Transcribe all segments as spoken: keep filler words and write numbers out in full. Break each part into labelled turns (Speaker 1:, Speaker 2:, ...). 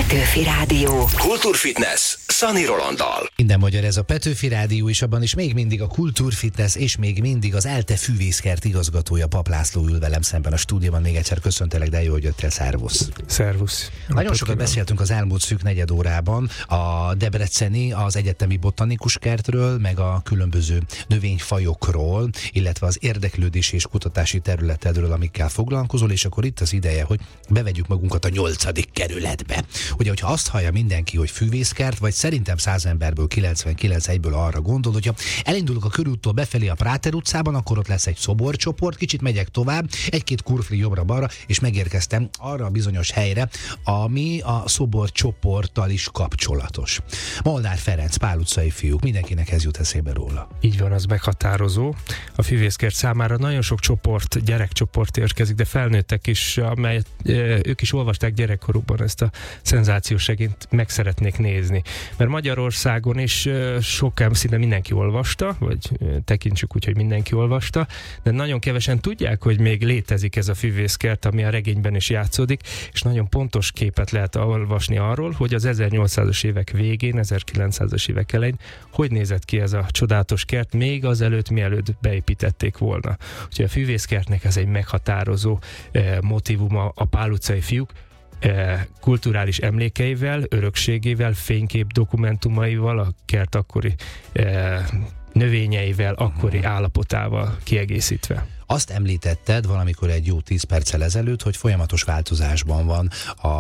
Speaker 1: Petőfi Rádió.
Speaker 2: Kultúrfitness Szani Rolanddal.
Speaker 3: Minden magyar ez a Petőfi Rádió, és abban is még mindig a Kultúrfitness, és még mindig az ELTE Fűvészkert igazgatója, Pap László ül velem szemben a stúdióban. Még egyszer köszöntelek, de jó, hogy jöttél, szervusz.
Speaker 4: Szervusz.
Speaker 3: Nagyon sokat beszéltünk az elmúlt szűk negyed órában a debreceni, az egyetemi botanikus kertről, meg a különböző növényfajokról, illetve az érdeklődési és kutatási területedről, amikkel foglalkozol, és akkor itt az ideje, hogy bevegyük magunkat a nyolcadik kerületbe. Ugye, hogyha azt hallja mindenki, hogy fűvészkert, vagy szerintem száz emberből kilencvenkilenc egyből arra gondol, hogyha elindulok a körúttól befelé a Práter utcában, akkor ott lesz egy szoborcsoport, kicsit megyek tovább, egy-két kurfli jobbra-balra, és megérkeztem arra a bizonyos helyre, ami a szoborcsoporttal is kapcsolatos. Molnár Ferenc, Pál utcai fiúk, mindenkinek ez jut eszébe róla.
Speaker 4: Így van, az meghatározó. A fűvészkert számára nagyon sok csoport, gyerekcsoport érkezik, de felnőttek is, amelyet e, ők is olvasták gyerekkorukban ezt a szenzációs regényt, meg szeretnék nézni. Mert Magyarországon is e, sok, szinte mindenki olvasta, vagy e, tekintsük úgy, hogy mindenki olvasta, de nagyon kevesen tudják, hogy még létezik ez a fűvészkert, ami a regényben is játszódik, és nagyon pontos képet lehet olvasni arról, hogy az ezernyolcszázas évek végén, ezerkilencszázas évek elején hogy nézett ki ez a csodálatos kert, még azelőtt, mielőtt beépítették volna. Úgyhogy a fűvészkertnek ez egy meghatározó eh, motívuma a Pál utcai fiúk, eh, kulturális emlékeivel, örökségével, fénykép dokumentumaival, a kert akkori eh, növényeivel, akkori állapotával kiegészítve.
Speaker 3: Azt említetted valamikor egy jó tíz perccel ezelőtt, hogy folyamatos változásban van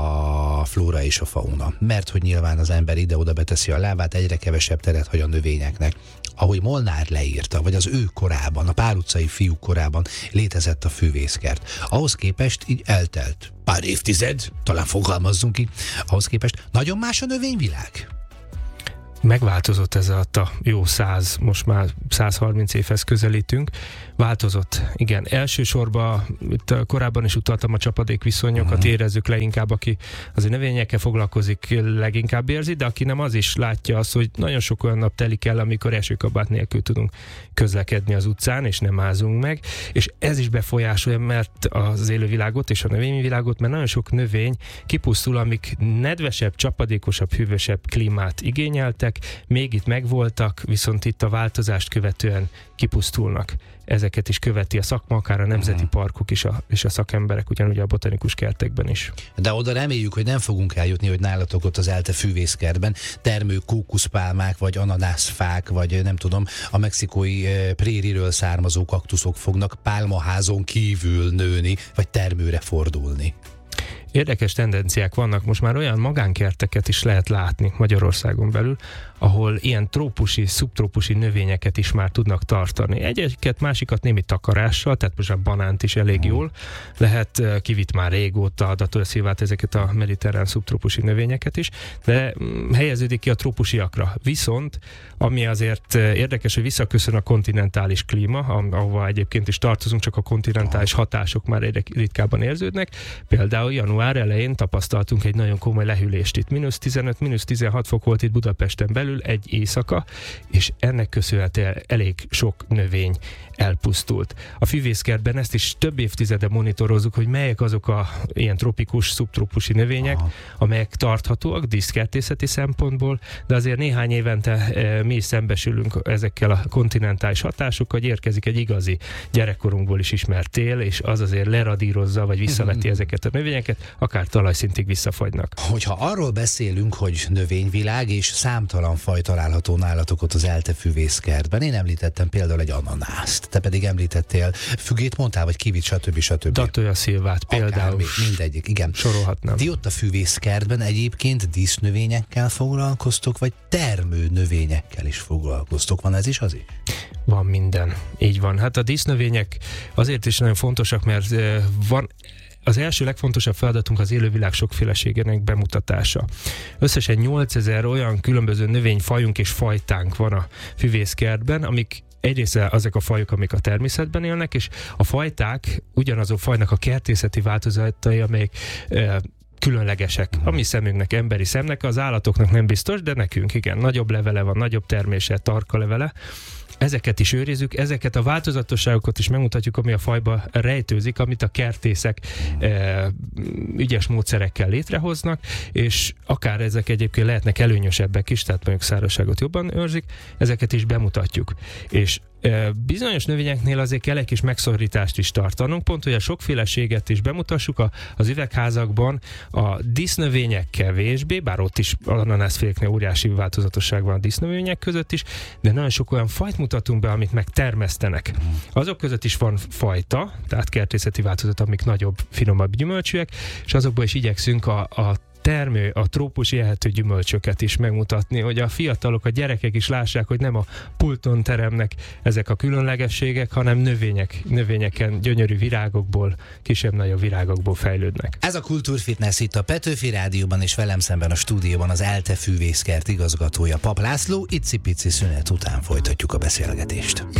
Speaker 3: a flóra és a fauna. Mert hogy nyilván az ember ide-oda beteszi a lábát, egyre kevesebb teret hagy a növényeknek. Ahogy Molnár leírta, vagy az ő korában, a Pál utcai fiúk korában létezett a fűvészkert. Ahhoz képest így eltelt pár évtized, talán fogalmazzunk így, ahhoz képest nagyon más a növényvilág.
Speaker 4: Megváltozott ez alatt a jó száz, most már százharminc évhez közelítünk. Változott, igen. Elsősorban, itt korábban is utaltam a csapadékviszonyokat, uh-huh. érezzük leginkább, aki azért növényekkel foglalkozik, leginkább érzi, de aki nem, az is látja azt, hogy nagyon sok olyan nap telik el, amikor esőkabát nélkül tudunk közlekedni az utcán, és nem ázunk meg, és ez is befolyásolja, mert az élővilágot és a növényvilágot, mert nagyon sok növény kipusztul, amik nedvesebb, csapadékosabb, hűvösebb klímát igényeltek, még itt megvoltak, viszont itt a változást követően kipusztulnak. Ezeket is követi a szakma, akár a nemzeti uh-huh. parkok is a, és a szakemberek, ugyanúgy a botanikus kertekben is.
Speaker 3: De oda reméljük, hogy nem fogunk eljutni, hogy nálatok ott az ELTE Fűvészkertben termő kókuszpálmák, vagy ananászfák, vagy nem tudom, a mexikói e, prériről származó kaktuszok fognak pálmaházon kívül nőni, vagy termőre fordulni.
Speaker 4: Érdekes tendenciák vannak, most már olyan magánkerteket is lehet látni Magyarországon belül, ahol ilyen trópusi, szubtrópusi növényeket is már tudnak tartani. Egy-egyet, másikat némi takarással, tehát most a banánt is elég jól lehet, kivitt már régóta, Datura Silvát, ezeket a mediterrán szubtrópusi növényeket is, de helyeződik ki a trópusiakra. Viszont, ami azért érdekes, hogy visszaköszön a kontinentális klíma, ahova egyébként is tartozunk, csak a kontinentális hatások már egyre ritkábban érződnek. Például január elején tapasztaltunk egy nagyon komoly lehűlést itt. mínusz tizenöt, mínusz tizenhat fok volt itt Budapesten belül egy éjszaka, és ennek köszönhetően elég sok növény elpusztult. A fűvészkertben ezt is több évtizede monitorozzuk, hogy melyek azok a ilyen tropikus, szubtrópusi növények, aha. amelyek tarthatóak díszkertészeti szempontból, de azért néhány évente e, mi is szembesülünk ezekkel a kontinentális hatásokkal, hogy érkezik egy igazi gyerekkorunkból is ismert tél, és az azért leradírozza, vagy visszaveti ezeket a növényeket, akár talajszintig visszafagynak.
Speaker 3: Hogyha arról beszélünk, hogy növényvilág és számtalan faj található nálatok ott az ELTE Fűvészkertben, én említettem például egy ananászt. Te pedig említettél fügét, mondtál, vagy kivit, stb. stb.
Speaker 4: Datura Silvát például.
Speaker 3: Mindegyik, igen.
Speaker 4: Sorolhatnám.
Speaker 3: Ti ott a fűvészkertben egyébként dísznövényekkel foglalkoztok, vagy termő növényekkel is foglalkoztok? Van ez is az is?
Speaker 4: Van minden. Így van. Hát a dísznövények azért is nagyon fontosak, mert van az első legfontosabb feladatunk az élővilág sokféleségének bemutatása. Összesen nyolcezer olyan különböző növényfajunk és fajtánk van a fűvészkertben, amik egyrészt azok a fajok, amik a természetben élnek, és a fajták ugyanazok fajnak a kertészeti változatai, amelyek e, különlegesek. A mi szemünknek, emberi szemnek, az állatoknak nem biztos, de nekünk igen. Nagyobb levele van, nagyobb termése, tarka levele. Ezeket is őrizzük, ezeket a változatosságokat is megmutatjuk, ami a fajba rejtőzik, amit a kertészek e, ügyes módszerekkel létrehoznak, és akár ezek egyébként lehetnek előnyösebbek is, tehát mondjuk szárazságot jobban őrzik, ezeket is bemutatjuk. És e, bizonyos növényeknél azért kell egy kis megszorítást is tartanunk, pont, hogy a sokféleséget is bemutassuk a, az üvegházakban, a dísznövények kevésbé, bár ott is ananászféléknél óriási változatosság van a dísznövények között is, de nagyon sok olyan fajt mutatunk be, amit megtermesztenek. Azok között is van fajta, tehát kertészeti változat, amik nagyobb, finomabb gyümölcsűek, és azokból is igyekszünk a, a termő, a trópusi ehető gyümölcsöket is megmutatni, hogy a fiatalok, a gyerekek is lássák, hogy nem a pulton teremnek ezek a különlegességek, hanem növények, növényeken, gyönyörű virágokból, kisebb-nagyobb virágokból fejlődnek.
Speaker 3: Ez a Kultúrfitness itt a Petőfi Rádióban, és velem szemben a stúdióban az ELTE fűvészkert igazgatója, Pap László. Icipici szünet után folytatjuk a beszélgetést.